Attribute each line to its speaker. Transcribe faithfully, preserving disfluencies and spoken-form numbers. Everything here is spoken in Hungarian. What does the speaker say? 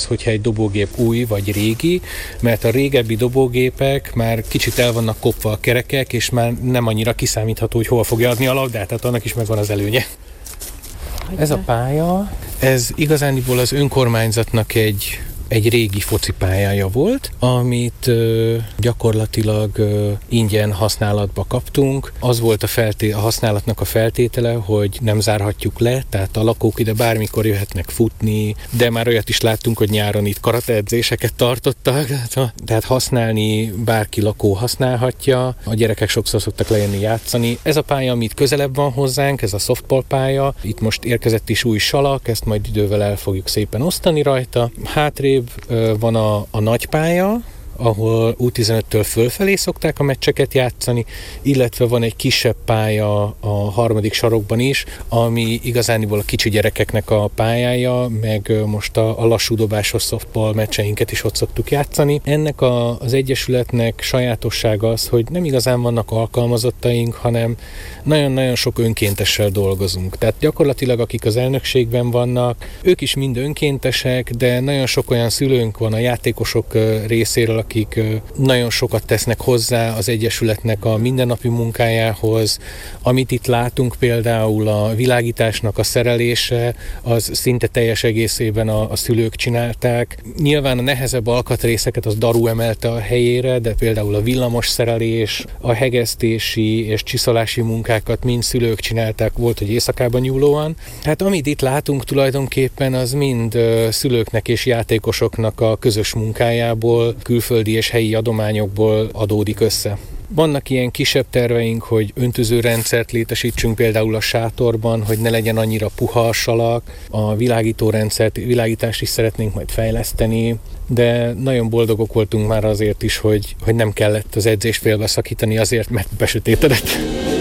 Speaker 1: az, hogyha egy dobógép új vagy régi, mert a régebbi dobógépek már kicsit el vannak kopva a kerekek, és már nem annyira kiszámítható, hogy hol fogja adni a labdát, tehát annak is megvan az előnye. Ez a pálya, ez igazániból az önkormányzatnak egy egy régi focipályája volt, amit ö, gyakorlatilag ö, ingyen használatba kaptunk. Az volt a, felté- a használatnak a feltétele, hogy nem zárhatjuk le, tehát a lakók ide bármikor jöhetnek futni, de már olyat is láttunk, hogy nyáron itt karateedzéseket tartottak, tehát használni bárki lakó használhatja, a gyerekek sokszor szoktak lejönni játszani. Ez a pálya, amit közelebb van hozzánk, ez a softball pálya, itt most érkezett is új salak, ezt majd idővel el fogjuk szépen osztani rajta. Hátrébb van a, a nagy pálya, ahol U tizenöttől fölfelé szokták a meccseket játszani, illetve van egy kisebb pálya a harmadik sarokban is, ami igazániból a kicsi gyerekeknek a pályája, meg most a, a lassú dobásos softball meccseinket is ott szoktuk játszani. Ennek a, az egyesületnek sajátossága az, hogy nem igazán vannak alkalmazottaink, hanem nagyon-nagyon sok önkéntessel dolgozunk. Tehát gyakorlatilag akik az elnökségben vannak, ők is mind önkéntesek, de nagyon sok olyan szülőnk van a játékosok részéről, akik nagyon sokat tesznek hozzá az egyesületnek a mindennapi munkájához. Amit itt látunk, például a világításnak a szerelése, az szinte teljes egészében a, a szülők csinálták. Nyilván a nehezebb alkatrészeket az daru emelte a helyére, de például a villamos szerelés, a hegesztési és csiszolási munkákat mind szülők csinálták, volt, hogy éjszakában nyúlóan. Hát amit itt látunk tulajdonképpen, az mind szülőknek és játékosoknak a közös munkájából, külföldi és helyi adományokból adódik össze. Vannak ilyen kisebb terveink, hogy öntözőrendszert létesítsünk például a sátorban, hogy ne legyen annyira puha a salak. A világítórendszert, világítást is szeretnénk majd fejleszteni, de nagyon boldogok voltunk már azért is, hogy, hogy nem kellett az edzést félbeszakítani azért, mert besötétedett.